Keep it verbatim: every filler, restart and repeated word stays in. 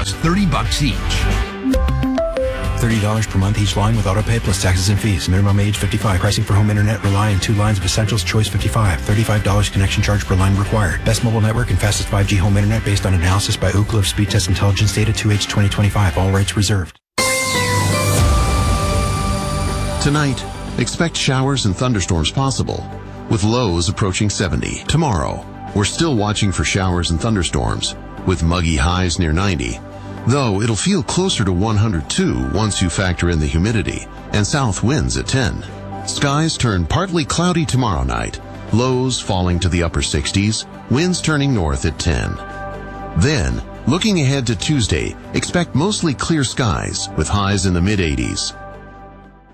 just thirty bucks each. thirty dollars per month each line with autopay plus taxes and fees. Minimum age fifty-five. Pricing for home internet rely on two lines of Essentials Choice fifty-five. thirty-five dollars connection charge per line required. Best mobile network and fastest five G home internet based on analysis by Ookla of Speed Test Intelligence data two H twenty twenty-five. All rights reserved. Tonight, expect showers and thunderstorms possible, with lows approaching seventy. Tomorrow, we're still watching for showers and thunderstorms, with muggy highs near ninety, though it'll feel closer to one hundred two once you factor in the humidity and south winds at ten. Skies turn partly cloudy tomorrow night, lows falling to the upper sixties, winds turning north at ten. Then, looking ahead to Tuesday, expect mostly clear skies with highs in the mid eighties.